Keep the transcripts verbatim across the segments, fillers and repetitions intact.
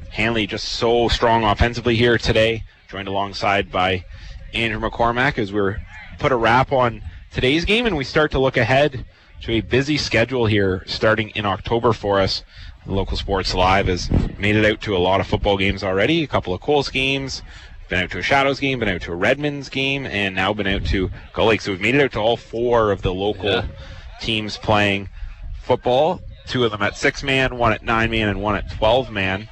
Hanley just so strong offensively here today, joined alongside by Andrew McCormack as we're put a wrap on today's game, and we start to look ahead to a busy schedule here starting in October for us. Local Sports Live has made it out to a lot of football games already, a couple of Coles games, been out to a Shadows game, been out to a Redmonds game, and now been out to Gull Lake. So we've made it out to all four of the local yeah. teams playing football, two of them at six-man, one at nine-man, and one at twelve-man.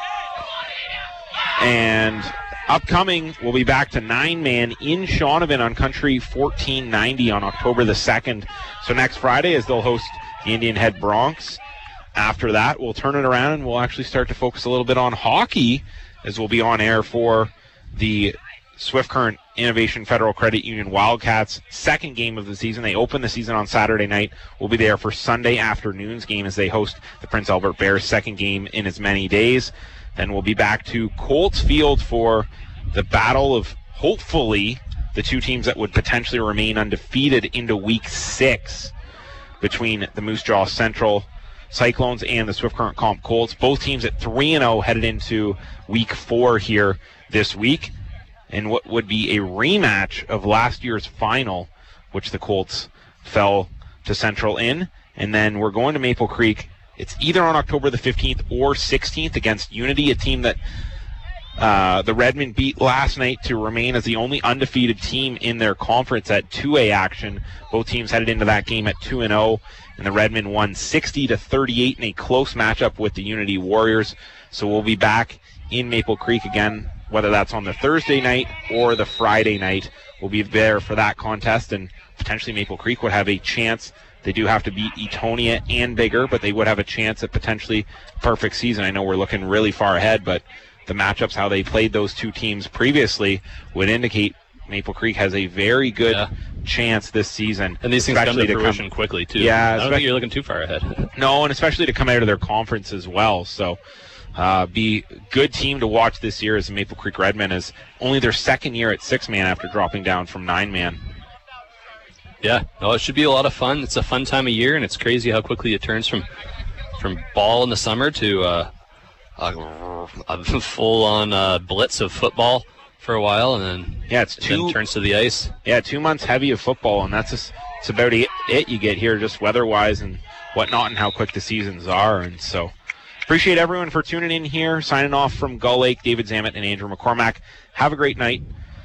And upcoming, we'll be back to nine-man in Shaunavon on Country fourteen ninety on October the second. So next Friday, as they'll host the Indian Head Broncs. After that, we'll turn it around and we'll actually start to focus a little bit on hockey as we'll be on air for the Swift Current Innovation Federal Credit Union Wildcats second game of the season. They open the season on Saturday night. We'll be there for Sunday afternoon's game as they host the Prince Albert Bears second game in as many days. Then we'll be back to Colts Field for the battle of, hopefully, the two teams that would potentially remain undefeated into week six between the Moose Jaw Central Cyclones and the Swift Current Comp Colts. Both teams at three and oh headed into week four here this week. And what would be a rematch of last year's final, which the Colts fell to Central in. And then we're going to Maple Creek. It's either on October the fifteenth or sixteenth against Unity, a team that uh, the Redmond beat last night to remain as the only undefeated team in their conference at two A action. Both teams headed into that game at two and oh, and the Redmond won sixty to thirty-eight in a close matchup with the Unity Warriors. So we'll be back in Maple Creek again, whether that's on the Thursday night or the Friday night. We'll be there for that contest, and potentially Maple Creek would have a chance. They do have to beat Etonia and Bigger, but they would have a chance at potentially perfect season. I know we're looking really far ahead, but the matchups, how they played those two teams previously, would indicate Maple Creek has a very good yeah. chance this season. And these things come to fruition come, quickly, too. Yeah, I don't think you're looking too far ahead. No, and especially to come out of their conference as well. So uh, be a good team to watch this year as Maple Creek Redmen is only their second year at six-man after dropping down from nine-man. Yeah, no, it should be a lot of fun. It's a fun time of year, and it's crazy how quickly it turns from from ball in the summer to uh, a, a full-on uh, blitz of football for a while, and then yeah, it's it two then turns to the ice. Yeah, two months heavy of football, and that's just, it's about it, it you get here, just weather-wise and whatnot, and how quick the seasons are. And so, appreciate everyone for tuning in here. Signing off from Gull Lake, David Zammit and Andrew McCormack. Have a great night.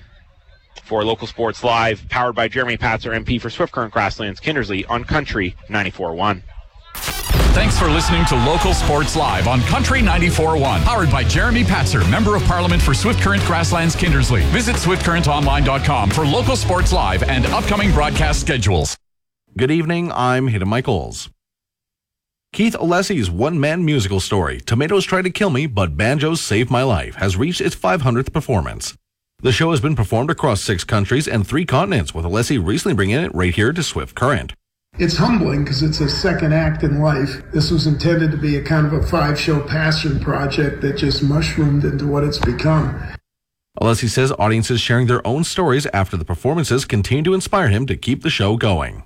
For Local Sports Live, powered by Jeremy Patzer, M P for Swift Current Grasslands, Kindersley on Country ninety-four point one. Thanks for listening to Local Sports Live on Country ninety-four point one. Powered by Jeremy Patzer, Member of Parliament for Swift Current Grasslands, Kindersley. Visit swift current online dot com for Local Sports Live and upcoming broadcast schedules. Good evening, I'm Hayden Michaels. Keith Alessi's one-man musical story, Tomatoes Try to Kill Me, But Banjos Saved My Life, has reached its five hundredth performance. The show has been performed across six countries and three continents, with Alessi recently bringing it right here to Swift Current. It's humbling because it's a second act in life. This was intended to be a kind of a five-show passion project that just mushroomed into what it's become. Alessi says audiences sharing their own stories after the performances continue to inspire him to keep the show going.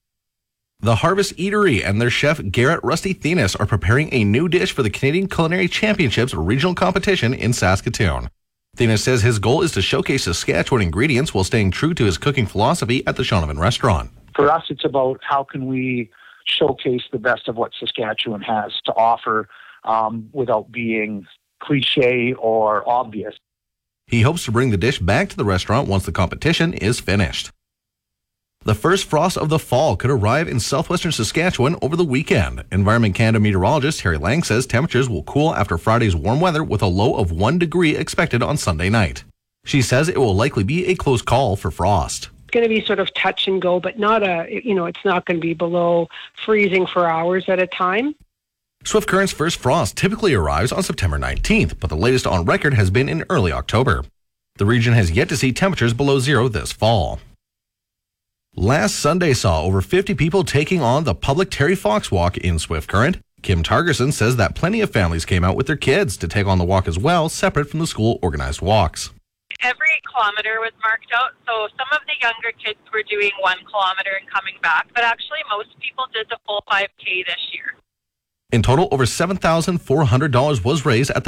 The Harvest Eatery and their chef Garrett Rusty Thenis are preparing a new dish for the Canadian Culinary Championships regional competition in Saskatoon. Thenis says his goal is to showcase Saskatchewan ingredients while staying true to his cooking philosophy at the Shaunavon restaurant. For us, it's about how can we showcase the best of what Saskatchewan has to offer um, without being cliche or obvious. He hopes to bring the dish back to the restaurant once the competition is finished. The first frost of the fall could arrive in southwestern Saskatchewan over the weekend. Environment Canada meteorologist Terry Lang says temperatures will cool after Friday's warm weather with a low of one degree expected on Sunday night. She says it will likely be a close call for frost. It's going to be sort of touch and go, but not a, you know, it's not going to be below freezing for hours at a time. Swift Current's first frost typically arrives on September nineteenth, but the latest on record has been in early October. The region has yet to see temperatures below zero this fall. Last Sunday saw over fifty people taking on the public Terry Fox Walk in Swift Current. Kim Targerson says that plenty of families came out with their kids to take on the walk as well, separate from the school organized walks. Every kilometer was marked out, so some of the younger kids were doing one kilometer and coming back, but actually most people did the full five K this year. In total, over seven thousand four hundred dollars was raised at the